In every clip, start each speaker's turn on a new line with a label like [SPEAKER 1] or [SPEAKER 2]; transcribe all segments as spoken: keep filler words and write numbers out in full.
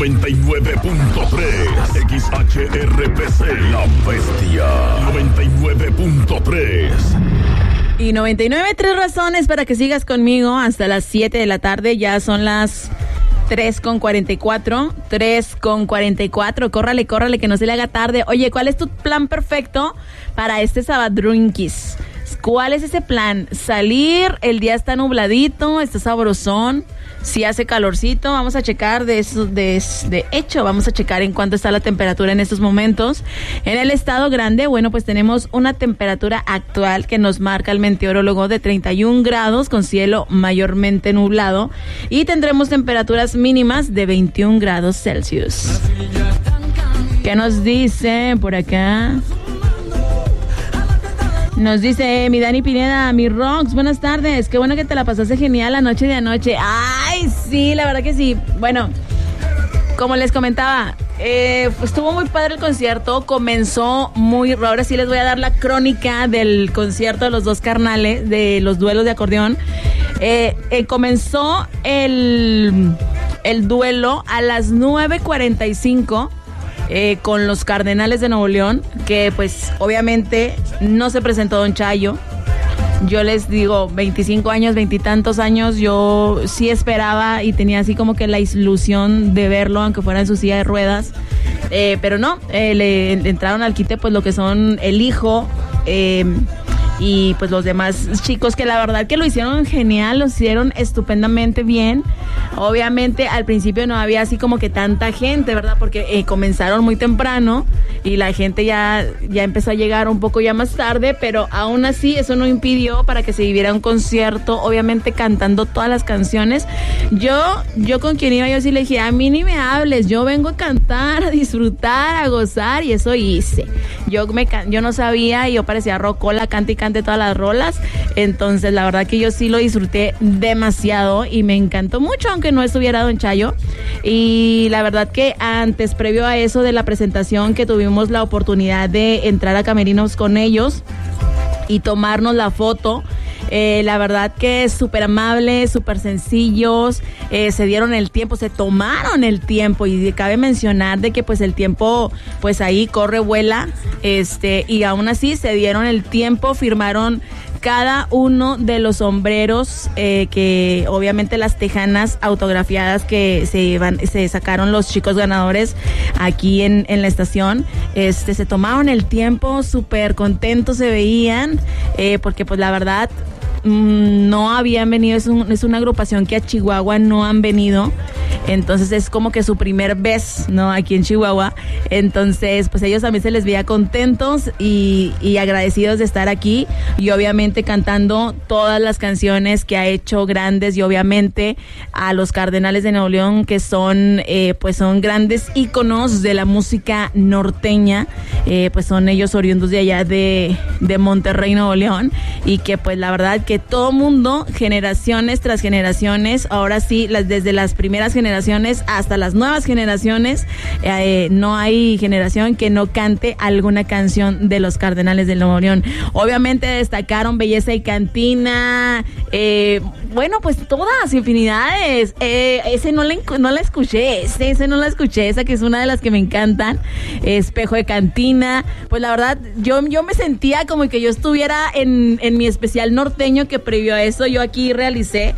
[SPEAKER 1] noventa y nueve punto tres. X H R P C, La Bestia. noventa y nueve punto tres.
[SPEAKER 2] Y noventa y nueve, tres razones para que sigas conmigo hasta las siete de la tarde. Ya son las tres con cuarenta y cuatro. tres con cuarenta y cuatro. Córrale, córrale, que no se le haga tarde. Oye, ¿cuál es tu plan perfecto para este Sabadrunkis? ¿Cuál es ese plan? Salir, el día está nubladito, está sabrosón. Si hace calorcito, vamos a checar de, eso, de, de hecho, vamos a checar en cuánto está la temperatura en estos momentos. En el estado grande, bueno, pues tenemos una temperatura actual que nos marca el meteorólogo de treinta y un grados con cielo mayormente nublado y tendremos temperaturas mínimas de veintiún grados Celsius. ¿Qué nos dice por acá? Nos dice eh, mi Dani Pineda, mi Rox, buenas tardes, qué bueno que te la pasaste genial la noche de anoche. Ay, sí, la verdad que sí. Bueno, como les comentaba, eh, estuvo muy padre el concierto, comenzó muy... Ahora sí les voy a dar la crónica del concierto de los dos carnales, de los duelos de acordeón. Eh, eh, comenzó el, el duelo a las nueve cuarenta y cinco. Eh, con los Cardenales de Nuevo León, que pues obviamente no se presentó Don Chayo. Yo les digo, veinticinco años, veintitantos años, yo sí esperaba y tenía así como que la ilusión de verlo, aunque fuera en su silla de ruedas, eh, pero no, eh, le, le entraron al quite pues lo que son el hijo, eh, y pues los demás chicos que la verdad que lo hicieron genial, lo hicieron estupendamente bien. Obviamente al principio no había así como que tanta gente, ¿verdad? Porque eh, comenzaron muy temprano y la gente ya, ya empezó a llegar un poco ya más tarde, pero aún así eso no impidió para que se viviera un concierto, obviamente cantando todas las canciones. Yo, yo con quien iba, yo sí le dije, a mí ni me hables, yo vengo a cantar, a disfrutar, a gozar, y eso hice. Yo, me, yo no sabía y yo parecía rocola, cante y cante todas las rolas, entonces la verdad que yo sí lo disfruté demasiado y me encantó mucho, aunque no estuviera Don Chayo. Y la verdad que antes, previo a eso de la presentación, que tuvimos la oportunidad de entrar a camerinos con ellos y tomarnos la foto, eh, la verdad que es súper amable, súper sencillos, eh, se dieron el tiempo, se tomaron el tiempo, y cabe mencionar de que pues el tiempo pues ahí corre, vuela, este, y aún así se dieron el tiempo, firmaron cada uno de los sombreros, eh, que obviamente las tejanas autografiadas que se van, se sacaron los chicos ganadores aquí en, en la estación, este, se tomaron el tiempo, súper contentos se veían, eh, porque pues la verdad mmm, no habían venido, es, un, es una agrupación que a Chihuahua no han venido, entonces es como que su primer vez, ¿no? Aquí en Chihuahua, entonces pues ellos también se les veía contentos y, y agradecidos de estar aquí, y obviamente cantando todas las canciones que ha hecho grandes, y obviamente a los Cardenales de Nuevo León, que son eh, pues son grandes íconos de la música norteña, eh, pues son ellos oriundos de allá de, de Monterrey, Nuevo León, y que pues la verdad que todo mundo, generaciones tras generaciones, ahora sí, las, desde las primeras generaciones hasta las nuevas generaciones, eh, no hay generación que no cante alguna canción de los Cardenales de Nuevo León. Obviamente destacaron Belleza y Cantina, eh, bueno, pues todas, infinidades. Eh, ese no la, no la escuché, ese, ese no la escuché, esa que es una de las que me encantan, Espejo de Cantina. Pues la verdad, yo, yo me sentía como que yo estuviera en, en mi especial norteño, que previo a eso yo aquí realicé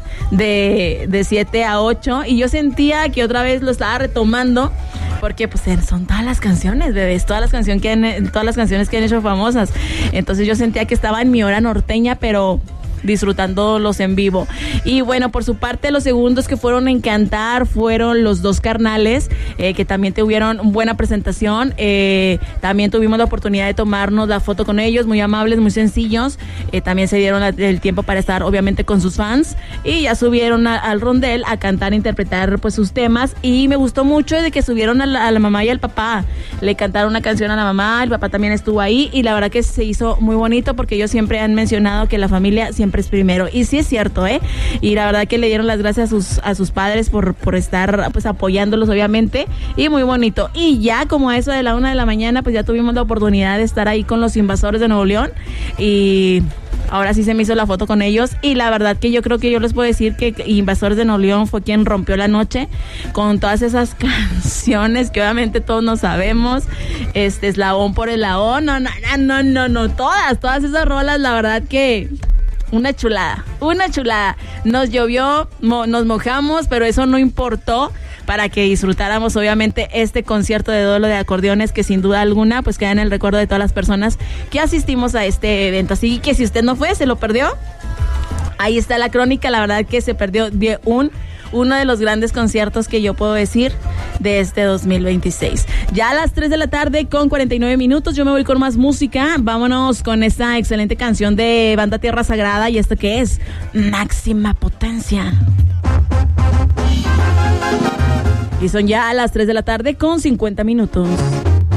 [SPEAKER 2] de, de siete a ocho, y yo sentía que otra vez lo estaba retomando, porque pues son todas las canciones, bebés, todas las canciones que han, todas las canciones que han hecho famosas. Entonces yo sentía que estaba en mi hora norteña, pero disfrutándolos en vivo. Y bueno, por su parte, los segundos que fueron a encantar fueron los dos carnales, eh, que también tuvieron buena presentación. Eh, también tuvimos la oportunidad de tomarnos la foto con ellos, muy amables, muy sencillos. Eh, también se dieron la, el tiempo para estar obviamente con sus fans, y ya subieron a, al rondel a cantar, a interpretar pues sus temas, y me gustó mucho de que subieron a la, a la mamá y al papá, le cantaron una canción a la mamá, el papá también estuvo ahí, y la verdad que se hizo muy bonito, porque ellos siempre han mencionado que la familia siempre es primero, y sí es cierto, ¿eh? Y la verdad que le dieron las gracias a sus, a sus padres por, por estar pues apoyándolos, obviamente, y muy bonito. Y ya como a eso de la una de la mañana, pues ya tuvimos la oportunidad de estar ahí con los Invasores de Nuevo León, y ahora sí se me hizo la foto con ellos y la verdad que yo creo que yo les puedo decir que Invasores de Nuevo León fue quien rompió la noche con todas esas canciones que obviamente todos nos sabemos, este Eslabón por Eslabón, no, no, no, no, no, todas, todas esas rolas, la verdad que una chulada, una chulada. Nos llovió, mo, nos mojamos, pero eso no importó para que disfrutáramos obviamente este concierto de duelo de acordeones que sin duda alguna pues queda en el recuerdo de todas las personas que asistimos a este evento. Así que si usted no fue, se lo perdió, ahí está la crónica, la verdad que se perdió de un uno de los grandes conciertos que yo puedo decir de este dos mil veintiséis. Ya a las tres de la tarde con cuarenta y nueve minutos, yo me voy con más música. Vámonos con esta excelente canción de Banda Tierra Sagrada y esto que es Máxima Potencia. Y son ya a las tres de la tarde con cincuenta minutos.